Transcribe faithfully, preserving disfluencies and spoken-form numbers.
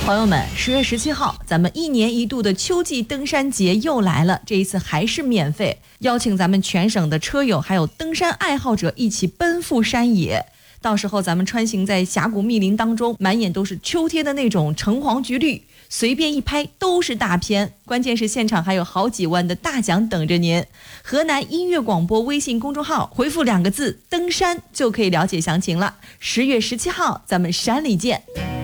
朋友们，十月十七号，咱们一年一度的秋季登山节又来了，这一次还是免费，邀请咱们全省的车友还有登山爱好者一起奔赴山野。到时候咱们穿行在峡谷密林当中，满眼都是秋天的那种橙黄橘绿，随便一拍都是大片。关键是现场还有好几万的大奖等着您。河南音乐广播微信公众号回复两个字登山就可以了解详情了。十月十七号咱们山里见。